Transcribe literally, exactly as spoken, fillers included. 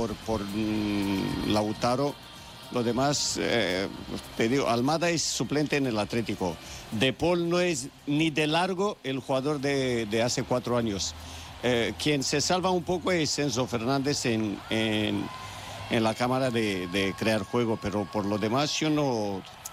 por, por mm, Lautaro. Lo demás, eh, te digo, Almada es suplente en el Atlético. De Paul no es ni de largo el jugador de, de hace cuatro años. Eh, quien se salva un poco es Enzo Fernández en, en, en la cámara de, de crear juego, pero por lo demás yo no,